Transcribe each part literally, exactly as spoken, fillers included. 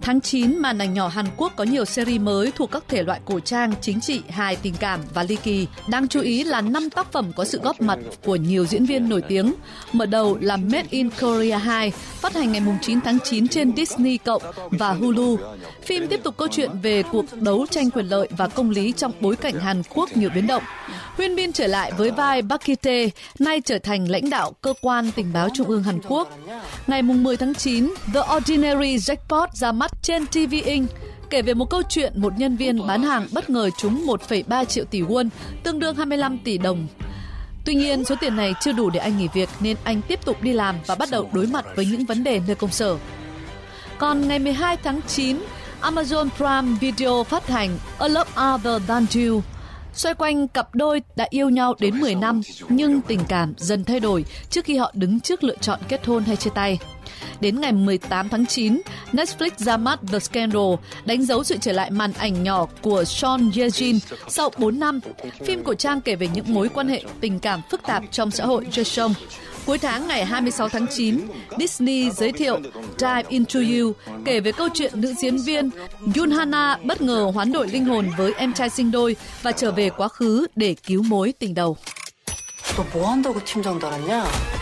Tháng chín, màn ảnh nhỏ Hàn Quốc có nhiều series mới thuộc các thể loại cổ trang, chính trị, hài, tình cảm và ly kỳ. Đáng chú ý là năm tác phẩm có sự góp mặt của nhiều diễn viên nổi tiếng. Mở đầu là Made in Korea hai, phát hành ngày chín tháng chín trên Disney cộng và Hulu. Phim tiếp tục câu chuyện về cuộc đấu tranh quyền lợi và công lý trong bối cảnh Hàn Quốc nhiều biến động. Hyun Bin trở lại với vai Park Ki-tae, nay trở thành lãnh đạo cơ quan tình báo trung ương Hàn Quốc. Ngày mười tháng chín, The Ordinary Jackpot ra mắt trên ti vi Ink, kể về một câu chuyện một nhân viên bán hàng bất ngờ trúng một phẩy ba triệu tỷ won, tương đương hai mươi lăm tỷ đồng. Tuy nhiên, số tiền này chưa đủ để anh nghỉ việc nên anh tiếp tục đi làm và bắt đầu đối mặt với những vấn đề nơi công sở. Còn ngày mười hai tháng chín, Amazon Prime Video phát hành A Love Other Than You, xoay quanh cặp đôi đã yêu nhau đến mười năm nhưng tình cảm dần thay đổi trước khi họ đứng trước lựa chọn kết hôn hay chia tay. Đến ngày mười tám tháng chín, Netflix ra mắt The Scandal, đánh dấu sự trở lại màn ảnh nhỏ của Son Ye-jin sau bốn năm. Phim cổ trang kể về những mối quan hệ tình cảm phức tạp trong xã hội Joseon. Cuối tháng ngày hai mươi sáu tháng chín, Disney giới thiệu Dive Into You, kể về câu chuyện nữ diễn viên Yoon Hana bất ngờ hoán đổi linh hồn với em trai sinh đôi và trở về quá khứ để cứu mối tình đầu. 너 뭐 한다고 팀장 달았냐?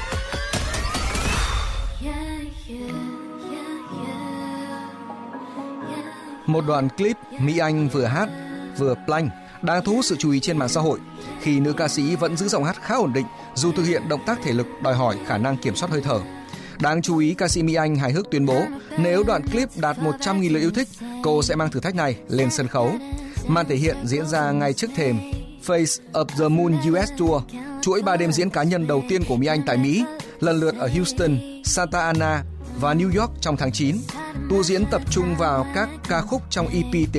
Một đoạn clip Mỹ Anh vừa hát vừa plank đang thu hút sự chú ý trên mạng xã hội khi nữ ca sĩ vẫn giữ giọng hát khá ổn định dù thực hiện động tác thể lực đòi hỏi khả năng kiểm soát hơi thở. Đáng chú ý, ca sĩ Mỹ Anh hài hước tuyên bố nếu đoạn clip đạt một trăm nghìn lượt yêu thích, cô sẽ mang thử thách này lên sân khấu. Màn thể hiện diễn ra ngay trước thềm Face of the Moon u ét Tour, chuỗi ba đêm diễn cá nhân đầu tiên của Mỹ Anh tại Mỹ, lần lượt ở Houston, Santa Ana và New York trong tháng chín. Tour diễn tập trung vào các ca khúc trong e pê tiếng